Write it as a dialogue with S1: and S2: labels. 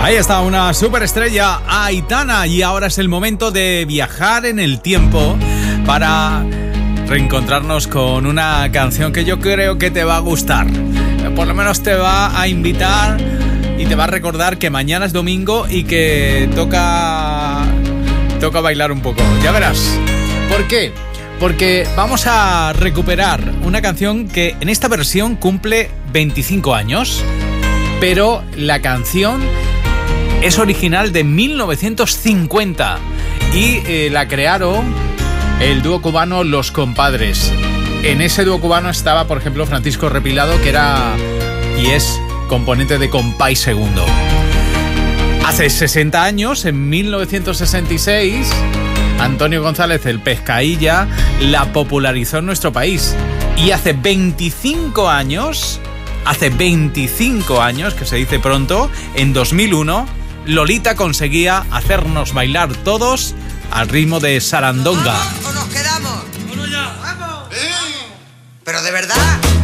S1: Ahí está una superestrella, Aitana, y ahora es el momento de viajar en el tiempo para reencontrarnos con una canción que yo creo que te va a gustar. Por lo menos te va a invitar y te va a recordar que mañana es domingo y que toca bailar un poco. Ya verás. ¿Por qué? Porque vamos a recuperar una canción que en esta versión cumple 25 años, pero la canción es original de 1950 y la crearon el dúo cubano Los Compadres. En ese dúo cubano estaba, por ejemplo, Francisco Repilado, que era y es componente de Compay Segundo. Hace 60 años, en 1966, Antonio González, el Pescailla, la popularizó en nuestro país. Y hace 25 años, que se dice pronto, en 2001, Lolita conseguía hacernos bailar todos al ritmo de Sarandonga.
S2: ¿Vamos o nos quedamos?
S3: ¡Bueno ya!
S2: ¡Vamos! Pero de verdad.